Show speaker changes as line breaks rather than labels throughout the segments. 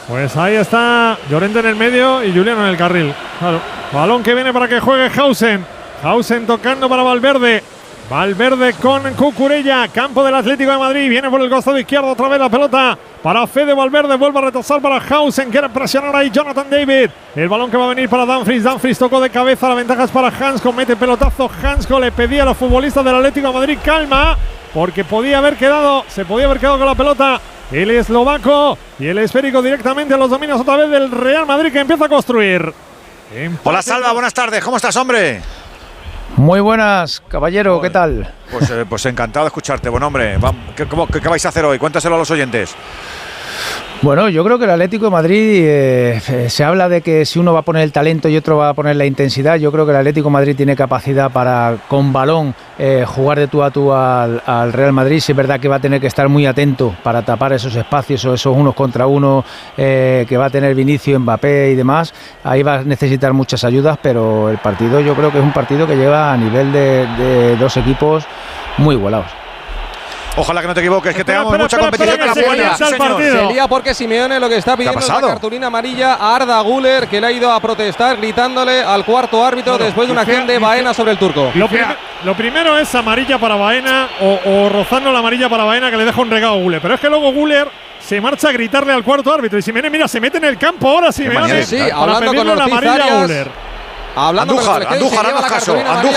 Pues ahí está Llorente en el medio y Julián en el carril. Claro. Balón que viene para que juegue Hausen. Hausen tocando para Valverde. Valverde con Cucurella, campo del Atlético de Madrid, viene por el costado izquierdo otra vez la pelota para Fede Valverde, vuelve a retrasar para Hausen, quiere presionar ahí Jonathan David, el balón que va a venir para Dumfries tocó de cabeza, la ventaja es para Hansko, mete pelotazo, Hansko le pedía a los futbolistas del Atlético de Madrid calma, porque se podía haber quedado con la pelota el eslovaco y el esférico directamente a los dominios otra vez del Real Madrid que empieza a construir.
Hola Salva, buenas tardes, ¿cómo estás, hombre?
Muy buenas, caballero, ¿qué tal?
Pues encantado de escucharte, buen hombre. ¿Qué vais a hacer hoy? Cuéntaselo a los oyentes.
Bueno, yo creo que el Atlético de Madrid, se habla de que si uno va a poner el talento y otro va a poner la intensidad, yo creo que el Atlético de Madrid tiene capacidad para, con balón, jugar de tú a tú al Real Madrid. Sí es verdad que va a tener que estar muy atento para tapar esos espacios o esos unos contra uno que va a tener Vinicius, Mbappé y demás. Ahí va a necesitar muchas ayudas, pero el partido yo creo que es un partido que lleva a nivel de dos equipos muy igualados.
Ojalá que no te equivoques, que tengamos mucha competición.
Se lía porque Simeone lo que está pidiendo es la cartulina amarilla a Arda Güler, que le ha ido a protestar gritándole al cuarto árbitro después de una acción de Baena sobre el turco.
Lo primero es amarilla para Baena o rozando la amarilla para Baena, que le deja un regalo a Güler. Pero es que luego Güler se marcha a gritarle al cuarto árbitro y Simeone, mira, se mete en el campo ahora Simeone
para hablando
pedirle
con
la amarilla a Güler.
Andújar, haznos caso.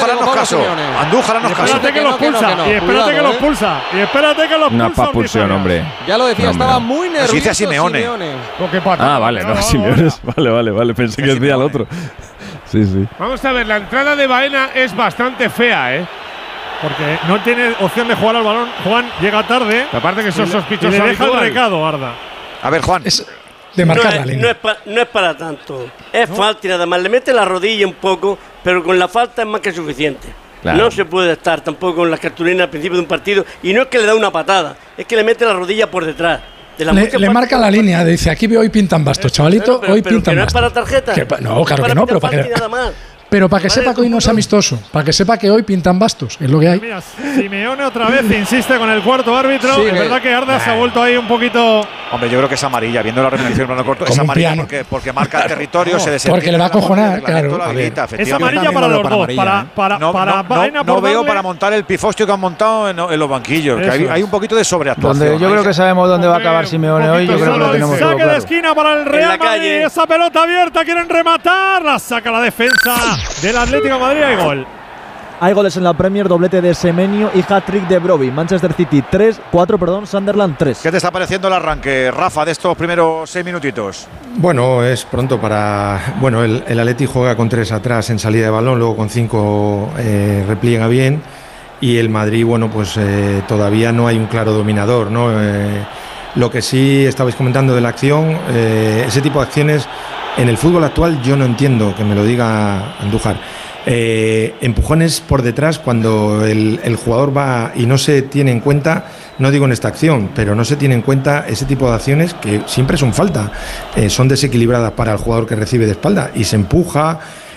Espérate que los pulsa. Y espérate que los pulsa.
Una expulsión, hombre.
Ya lo decía, estaba muy nervioso
dice a Simeone.
Vale, no, Simeone. Vale. Pensé que decía el otro. Sí.
Vamos a ver, la entrada de Baena es bastante fea,
porque no tiene opción de jugar al balón. Juan llega tarde.
Aparte que son sospechosos.
Y le deja el recado, Arda.
A ver, Juan.
De marcar la línea.
No es para tanto. Es falta y nada más. Le mete la rodilla un poco, pero con la falta es más que suficiente. Claro. No se puede estar tampoco con las cartulinas al principio de un partido. Y no es que le da una patada, es que le mete la rodilla por detrás.
Le marca la línea, dice, aquí hoy pintan bastos, chavalito, hoy pintan bastos.
¿No es para tarjeta?
No, claro que no, pero para que… Pero para que sepa que hoy no es amistoso, para que sepa que hoy pintan bastos, es lo que hay.
Mira, Simeone otra vez insiste con el cuarto árbitro. Sí, es verdad que Arda se ha vuelto ahí un poquito.
Hombre, yo creo que es amarilla, viendo la repetición plano corto, es amarilla porque marca el territorio, se desentiende.
Porque le va a cojonar, claro.
Es amarilla para los dos, para Baena.
No veo para montar el pifostio que han montado en los banquillos, que hay un poquito de sobreactuación.
Yo creo que sabemos dónde va a acabar Simeone hoy, yo creo que lo tenemos todo
claro. Saque de esquina para el Real Madrid, esa pelota abierta, quieren rematar, la saca la defensa del Atlético de Madrid, hay gol.
Hay goles en la Premier, doblete de Semenyo y hat-trick de Brobbey. Manchester City 4, Sunderland 3.
¿Qué te está pareciendo el arranque, Rafa, de estos primeros 6 minutitos?
Bueno, es pronto para… Bueno, el Atleti juega con 3 atrás en salida de balón, luego con 5 repliega bien. Y el Madrid, bueno, pues todavía no hay un claro dominador, ¿no? Lo que sí estabais comentando de la acción, ese tipo de acciones en el fútbol actual yo no entiendo, que me lo diga Andújar. Empujones por detrás cuando el jugador va y no se tiene en cuenta, no digo en esta acción, pero no se tiene en cuenta ese tipo de acciones que siempre son falta, son desequilibradas para el jugador que recibe de espalda y se empuja,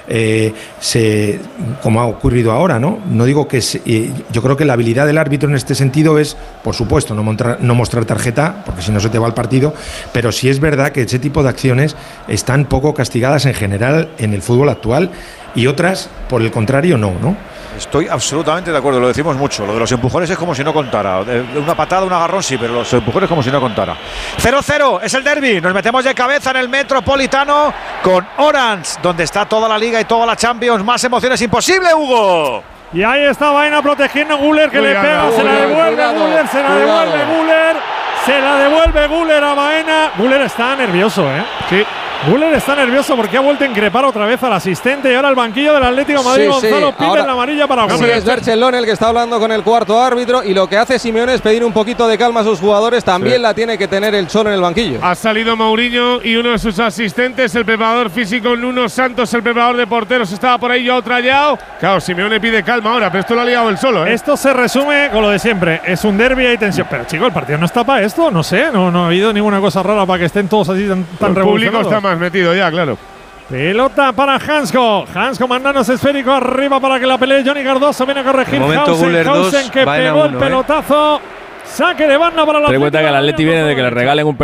como ha ocurrido ahora, ¿no? No digo que yo creo que la habilidad del árbitro en este sentido es, por supuesto, no mostrar tarjeta, porque si no se te va el partido, pero sí es verdad que ese tipo de acciones están poco castigadas en general en el fútbol actual y otras, por el contrario, no.
Estoy absolutamente de acuerdo, lo decimos mucho. Lo de los empujones es como si no contara. Una patada, un agarrón sí, pero los empujones como si no contara. 0-0, es el derbi. Nos metemos de cabeza en el Metropolitano con Orange, donde está toda la Liga y toda la Champions. Más emociones imposible, Hugo.
Y ahí está Baena protegiendo a Güler, que le pega, se la devuelve Güler, se la devuelve Güler a Baena. Güler está nervioso, Sí. Güler está nervioso porque ha vuelto a increpar otra vez al asistente y ahora al banquillo del Atlético de Madrid. Gonzalo pide la amarilla para Güler.
Sí, es Berchelón el que está hablando con el cuarto árbitro y lo que hace Simeone es pedir un poquito de calma a sus jugadores. También la tiene que tener el Cholo en el banquillo.
Ha salido Mourinho y uno de sus asistentes, el preparador físico Nuno Santos, el preparador de porteros, estaba por ahí ya trallado. Claro, Simeone pide calma ahora, pero esto lo ha liado él solo.
Esto se resume con lo de siempre. Es un derbi y hay tensión. Pero chico, el partido no está para esto, no sé. No ha habido ninguna cosa rara para que estén todos así tan revolucionados.
El público está más metido ya, claro.
Pelota para Hansko. Hansko mandándose esférico arriba para que la pelee Johnny Cardoso. Viene a corregir Hausen que pegó el pelotazo. Saque de banda para la…
Ten en cuenta que el Atleti viene de que le regalen un